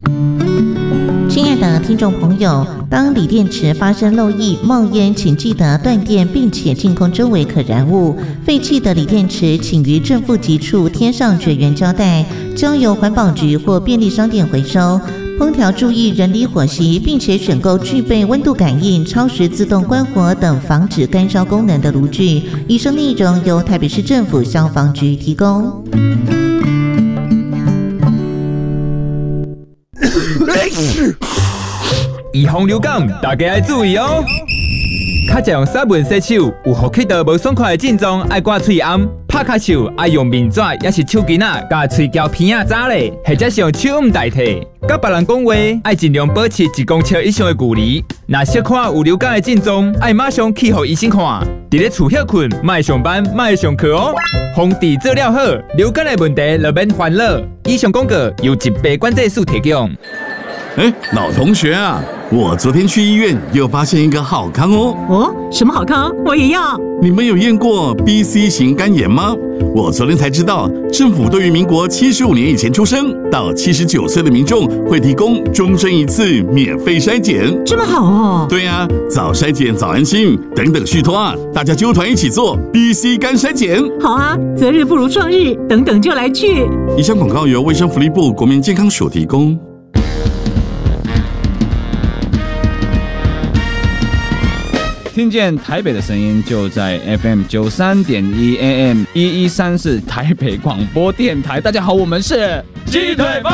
亲爱的听众朋友，当锂电池发生漏液、冒烟，请记得断电，并且净空周围可燃物。废弃的锂电池，请于正负极处贴上绝缘胶带，交由环保局或便利商店回收。烹调注意人离火熄，并且选购具备温度感应、超时自动关火等防止干烧功能的炉具。以上内容由台北市政府消防局提供。 预防流感，大家要注意哦。较常用沙文洗手，有呼吸道无爽快的症状，爱刮喙暗。拍咳嗽爱用面纸，也是手巾仔，甲喙胶片仔扎咧，或者是用手捂代替。甲别人讲话，爱尽量保持1公尺以上的距离。若小看有流感的症状，爱马上去互医生看。伫咧厝歇困，莫上班，莫上课哦。防治做了好，流感的问题就免烦恼。以上广告由疾病管制署提供。 老同学啊，我昨天去医院又发现一个好康哦。 哦，什么好康？我也要。 你们有验过 BC 型肝炎吗？我昨天才知道，政府对于民国75年以前出生到79岁的民众会提供终身1次免费筛检。 这么好哦？ 对啊，早筛检早安心，等等续托啊，大家揪团一起做 BC 肝筛检。 好啊，择日不如撞日，等等就来去。 以上广告由卫生福利部国民健康署提供。 听见台北的声音，就在 FM 93.1 AM 1134台北广播电台。大家好，我们是鸡腿饭。